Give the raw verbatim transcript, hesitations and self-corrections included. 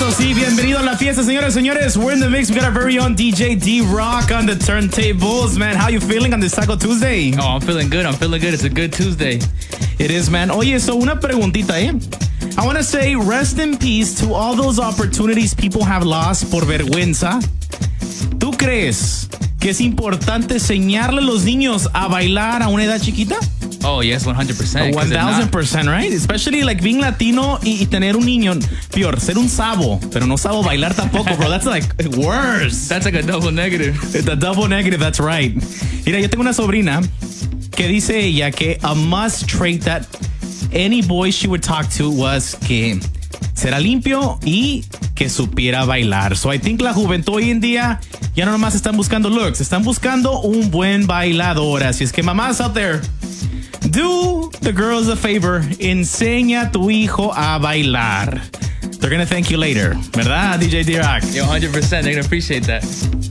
Eso sí, bienvenido a la fiesta, señores, señores. We're in the mix. We got our very own D J D-Rock on the turntables, man. How you feeling on this Taco Tuesday? Oh, I'm feeling good. I'm feeling good. It's a good Tuesday. It is, man. Oye, so una preguntita, eh? I want to say rest in peace to all those opportunities people have lost por vergüenza. ¿Tú crees que es importante enseñarle a los niños a bailar a una edad chiquita? Oh, yes, one hundred percent. one thousand percent, right? Especially like being Latino y, y tener un niño. Peor, ser un sabo, pero no sabo bailar tampoco, bro. That's like worse. That's like a double negative. It's a double negative, that's right. Mira, yo tengo una sobrina que dice ella que a must trait that any boy she would talk to was que será limpio y que supiera bailar. So I think la juventud hoy en día ya no nomás están buscando looks, están buscando un buen bailador. Así es que mamás out there, do the girls a favor, enseña a tu hijo a bailar. They're gonna thank you later, ¿verdad, D J D-Rock? Yeah, one hundred percent. They're gonna appreciate that.